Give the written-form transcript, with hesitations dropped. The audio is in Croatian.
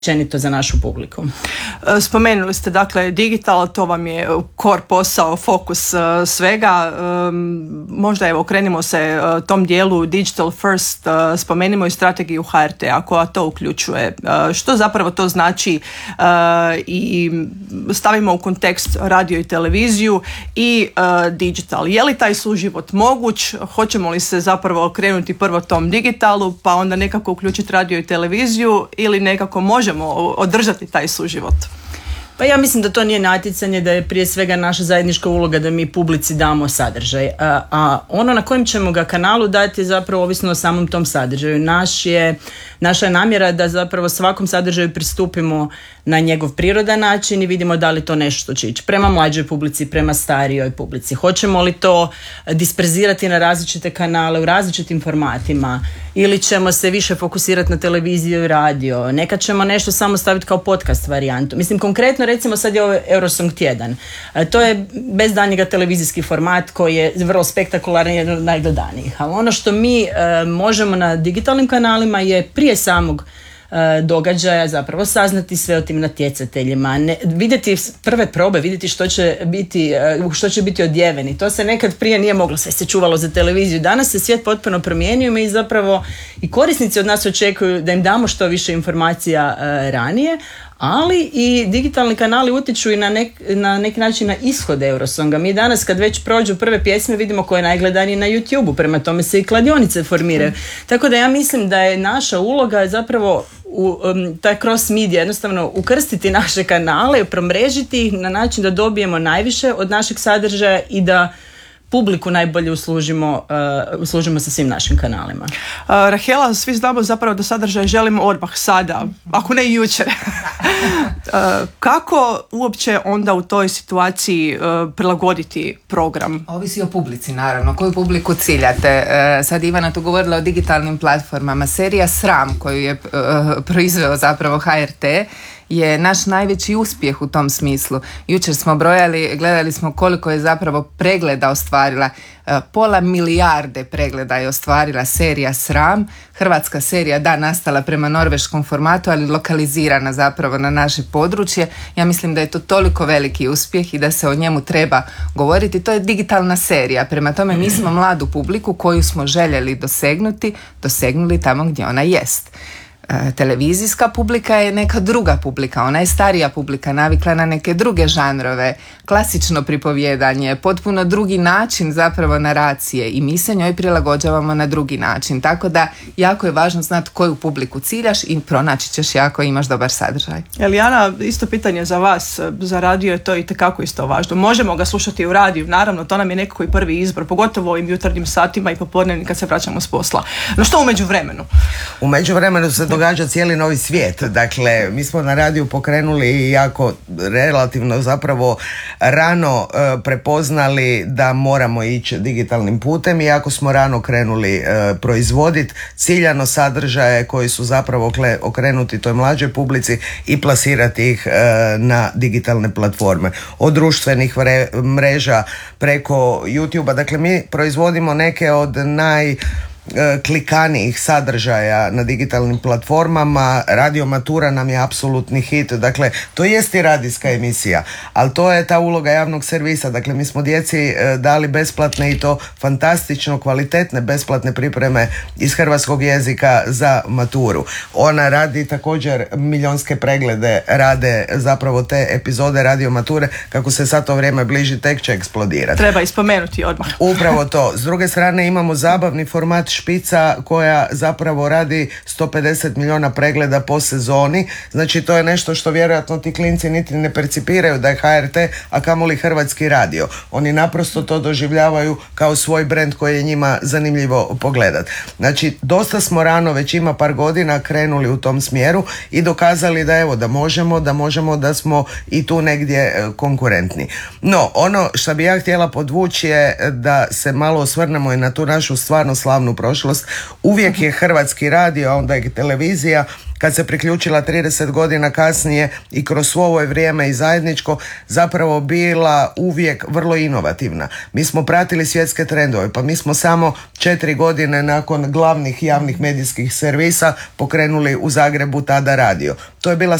općenito za našu publiku. Spomenuli ste dakle digital, to vam je core posao, fokus svega. Možda evo krenimo se tom dijelu digital first, spomenimo i strategiju HRT-a koja to uključuje. Što zapravo to znači i stavimo u kontekst radio i televiziju i digital. Je li taj suživot moguć? Hoćemo li se zapravo krenuti prvo tom digitalu pa onda nekako uključiti radio i televiziju ili nekako možemo održati taj suživot? Pa ja mislim da to nije natjecanje, da je prije svega naša zajednička uloga da mi publici damo sadržaj. A ono na kojem ćemo ga kanalu dati je zapravo ovisno o samom tom sadržaju. Naša je namjera da zapravo svakom sadržaju pristupimo na njegov prirodan način i vidimo da li to nešto će ići prema mlađoj publici, prema starijoj publici. Hoćemo li to disperzirati na različite kanale u različitim formatima ili ćemo se više fokusirati na televiziju i radio. Nekad ćemo nešto samo staviti kao podcast varijantu. Mislim, konkretno recimo sad je ovo Eurosong tjedan. To je bez daljnjega televizijski format koji je vrlo spektakularan, jedan od najgledanijih. Ali ono što mi možemo na digitalnim kanalima je prije samog događaja zapravo saznati sve o tim natjecateljima, vidjeti prve probe, vidjeti što će biti odjeveni. To se nekad prije nije moglo, sve se čuvalo za televiziju. Danas se svijet potpuno promijenio i zapravo i korisnici od nas očekuju da im damo što više informacija ranije, ali i digitalni kanali utječu i na neki način na ishod Eurosonga. Mi danas kad već prođu prve pjesme vidimo koje je najgledanije na YouTube-u, prema tome se i kladionice formiraju. Tako da ja mislim da je naša uloga zapravo taj cross media, jednostavno ukrstiti naše kanale, promrežiti ih na način da dobijemo najviše od našeg sadržaja i da publiku najbolje uslužimo sa svim našim kanalima. Rahela, svi znamo zapravo da sadržaj želimo odmah sada, ako ne i jučer. Kako uopće onda u toj situaciji prilagoditi program? Ovisi o publici, naravno. Koju publiku ciljate? Sad Ivana tu govorila o digitalnim platformama. Serija Sram koju je proizveo zapravo HRT je naš najveći uspjeh u tom smislu. Jučer smo brojali, gledali smo koliko je zapravo pregleda ostvarila. 500 milijarde pregleda je ostvarila serija Sram. Hrvatska serija, da, nastala prema norveškom formatu, ali lokalizirana zapravo na naše područje. Ja mislim da je to toliko veliki uspjeh i da se o njemu treba govoriti. To je digitalna serija. Prema tome mi smo mladu publiku koju smo željeli dosegnuli tamo gdje ona jest. Televizijska publika je neka druga publika, ona je starija publika, navikla na neke druge žanrove, klasično pripovjedanje, potpuno drugi način zapravo naracije i mi se njoj prilagođavamo na drugi način, tako da jako je važno znati koju publiku ciljaš i pronaći ćeš jako imaš dobar sadržaj. Elijana, isto pitanje za vas, za radio je to itekako isto važno. Možemo ga slušati u radiju, naravno, to nam je nekako i prvi izbor, pogotovo u ovim jutarnjim satima i popodnevnim kad se vraćamo s posla. No što u međuvremenu? U međuvremenu se događa cijeli novi svijet. Dakle, mi smo na radiju pokrenuli jako relativno zapravo rano prepoznali da moramo ići digitalnim putem i jako smo rano krenuli proizvoditi ciljano sadržaje koji su zapravo okrenuti toj mlađoj publici i plasirati ih na digitalne platforme. Od društvenih mreža preko YouTube-a. Dakle, mi proizvodimo neke od klikanijih sadržaja na digitalnim platformama. Radio Matura nam je apsolutni hit, dakle to jest i radijska emisija, ali to je ta uloga javnog servisa. Dakle, mi smo djeci dali besplatne i to fantastično kvalitetne besplatne pripreme iz hrvatskog jezika za maturu. Ona radi također milionske preglede, rade zapravo te epizode Radio Mature, kako se sad to vrijeme bliži tek će eksplodirati. Treba ispomenuti odmah. Upravo to. S druge strane imamo zabavni format Špica koja zapravo radi 150 milijuna pregleda po sezoni. Znači to je nešto što vjerojatno ti klinci niti ne percipiraju da je HRT, a kamoli Hrvatski radio. Oni naprosto to doživljavaju kao svoj brend koji je njima zanimljivo pogledat. Znači dosta smo rano, već ima par godina, krenuli u tom smjeru i dokazali da evo da možemo, da smo i tu negdje konkurentni. No, ono što bi ja htjela podvući je da se malo osvrnemo i na tu našu stvarno slavnu prošlost. Uvijek je Hrvatski radio, a onda i televizija, kad se priključila 30 godina kasnije i kroz svo ovo vrijeme i zajedničko, zapravo bila uvijek vrlo inovativna. Mi smo pratili svjetske trendove, pa mi smo samo 4 godine nakon glavnih javnih medijskih servisa pokrenuli u Zagrebu tada radio. To je bila